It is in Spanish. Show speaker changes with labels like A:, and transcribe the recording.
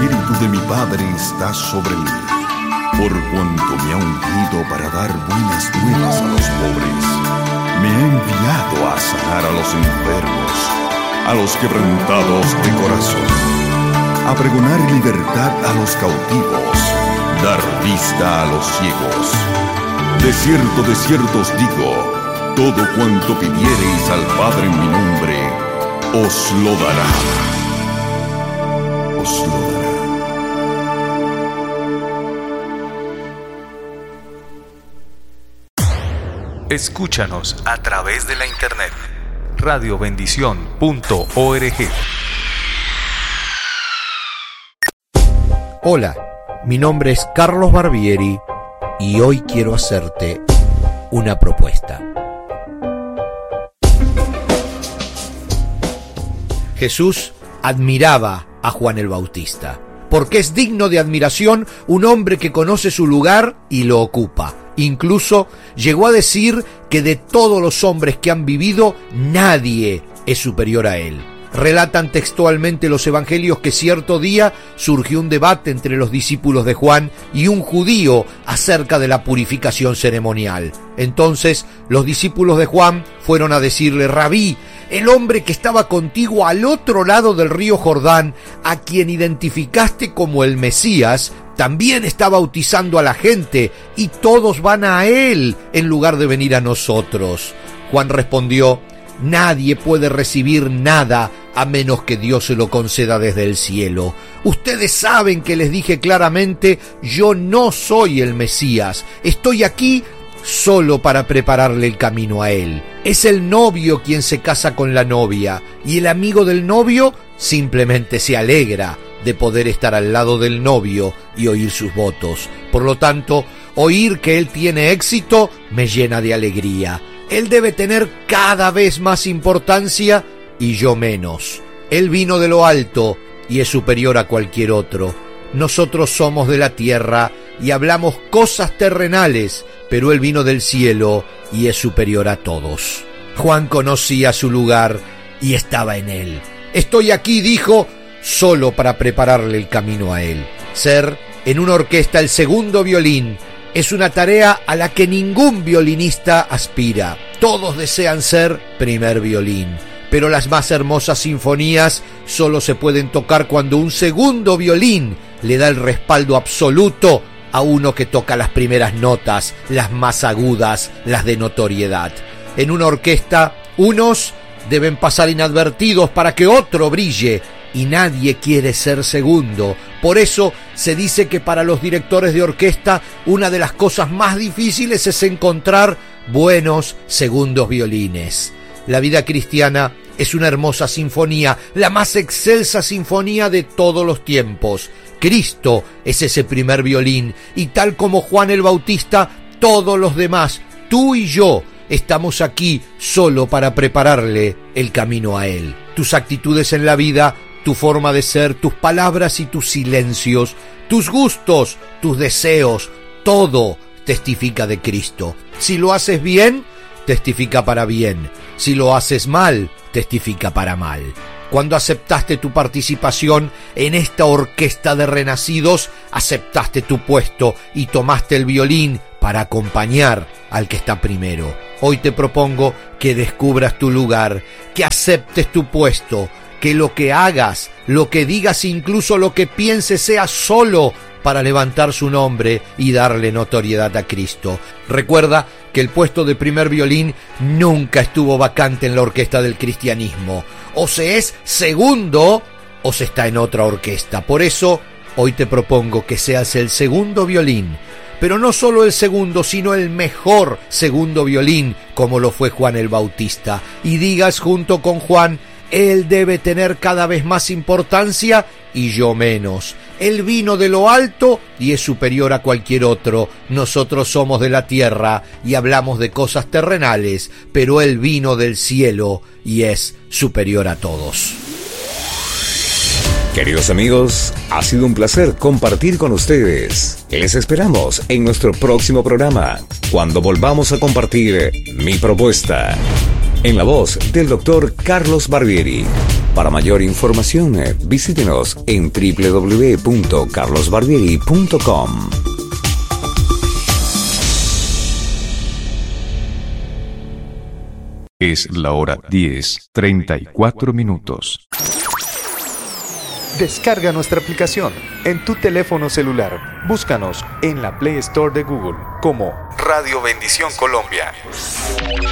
A: Espíritu de mi Padre está sobre mí, por cuanto me ha ungido para dar buenas nuevas a los pobres. Me ha enviado a sanar a los enfermos, a los quebrantados de corazón, a pregonar libertad a los cautivos, dar vista a los ciegos. De cierto os digo, todo cuanto pidiereis al Padre en mi nombre, os lo dará. Os lo dará.
B: Escúchanos a través de la internet. radiobendición.org.
C: Hola, mi nombre es Carlos Barbieri y hoy quiero hacerte una propuesta. Jesús admiraba a Juan el Bautista, porque es digno de admiración un hombre que conoce su lugar y lo ocupa. Incluso llegó a decir que de todos los hombres que han vivido, nadie es superior a él. Relatan textualmente los evangelios que cierto día surgió un debate entre los discípulos de Juan y un judío acerca de la purificación ceremonial. Entonces los discípulos de Juan fueron a decirle: Rabí, el hombre que estaba contigo al otro lado del río Jordán, a quien identificaste como el Mesías, también está bautizando a la gente y todos van a él en lugar de venir a nosotros. Juan respondió: nadie puede recibir nada a menos que Dios se lo conceda desde el cielo. Ustedes saben que les dije claramente, yo no soy el Mesías, estoy aquí solo para prepararle el camino a él. Es el novio quien se casa con la novia, y el amigo del novio simplemente se alegra de poder estar al lado del novio y oír sus votos. Por lo tanto, oír que él tiene éxito me llena de alegría. Él debe tener cada vez más importancia y yo menos. Él vino de lo alto y es superior a cualquier otro. Nosotros somos de la tierra y hablamos cosas terrenales, pero él vino del cielo y es superior a todos. Juan conocía su lugar y estaba en él. Estoy aquí, dijo, solo para prepararle el camino a él. Ser en una orquesta el segundo violín es una tarea a la que ningún violinista aspira. Todos desean ser primer violín, pero las más hermosas sinfonías solo se pueden tocar cuando un segundo violín le da el respaldo absoluto a uno que toca las primeras notas, las más agudas, las de notoriedad. En una orquesta, unos deben pasar inadvertidos para que otro brille, y nadie quiere ser segundo. Por eso se dice que para los directores de orquesta una de las cosas más difíciles es encontrar buenos segundos violines. La vida cristiana es una hermosa sinfonía, la más excelsa sinfonía de todos los tiempos. Cristo es ese primer violín, y tal como Juan el Bautista, todos los demás, tú y yo, estamos aquí solo para prepararle el camino a él. Tus actitudes en la vida, tu forma de ser, tus palabras y tus silencios, tus gustos, tus deseos, todo testifica de Cristo. Si lo haces bien, testifica para bien. Si lo haces mal, testifica para mal. Cuando aceptaste tu participación en esta orquesta de renacidos, aceptaste tu puesto y tomaste el violín para acompañar al que está primero. Hoy te propongo que descubras tu lugar, que aceptes tu puesto, que lo que hagas, lo que digas, incluso lo que pienses, sea solo para levantar su nombre y darle notoriedad a Cristo. Recuerda que el puesto de primer violín nunca estuvo vacante en la orquesta del cristianismo. O se es segundo o se está en otra orquesta. Por eso, hoy te propongo que seas el segundo violín. Pero no solo el segundo, sino el mejor segundo violín, como lo fue Juan el Bautista. Y digas junto con Juan: él debe tener cada vez más importancia y yo menos. Él vino de lo alto y es superior a cualquier otro. Nosotros somos de la tierra y hablamos de cosas terrenales, pero él vino del cielo y es superior a todos.
D: Queridos amigos, ha sido un placer compartir con ustedes. Les esperamos en nuestro próximo programa, cuando volvamos a compartir Mi Propuesta. en la voz del doctor Carlos Barbieri. Para mayor información, visítenos en www.carlosbarbieri.com.
B: Es la hora 10:34.
E: Descarga nuestra aplicación en tu teléfono celular. Búscanos en la Play Store de Google como Radio Bendición Colombia.